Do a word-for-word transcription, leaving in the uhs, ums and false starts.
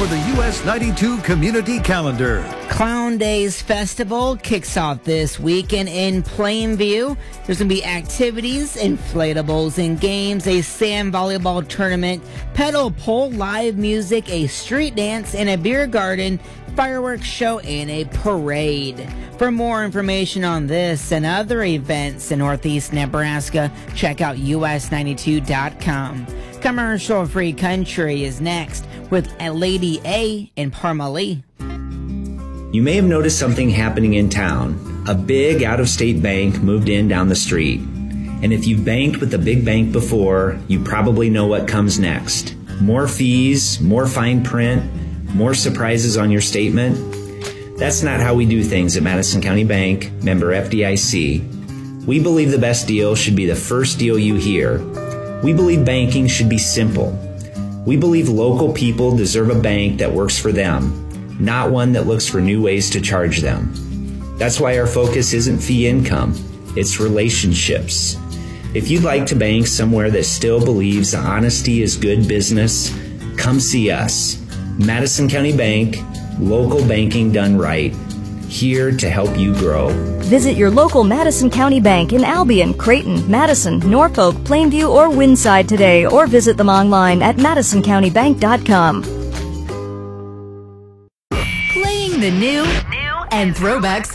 for the U S ninety-two Community Calendar. Clown Days Festival kicks off this weekend in Plainview. There's going to be activities, inflatables and games, a sand volleyball tournament, pedal pole, live music, a street dance, and a beer garden, fireworks show, and a parade. For more information on this and other events in Northeast Nebraska, check out U S ninety-two dot com. Commercial Free Country is next with Lady A in Parmalee. You may have noticed something happening in town. A big out-of-state bank moved in down the street. And if you've banked with a big bank before, you probably know what comes next. More fees, more fine print, more surprises on your statement. That's not how we do things at Madison County Bank, member F D I C. We believe the best deal should be the first deal you hear. We believe banking should be simple. We believe local people deserve a bank that works for them, not one that looks for new ways to charge them. That's why our focus isn't fee income, it's relationships. If you'd like to bank somewhere that still believes honesty is good business, come see us. Madison County Bank, local banking done right. Here to help you grow. Visit your local Madison County Bank in Albion, Creighton, Madison, Norfolk, Plainview, or Winside today, or visit them online at madison county bank dot com. Playing the new and throwbacks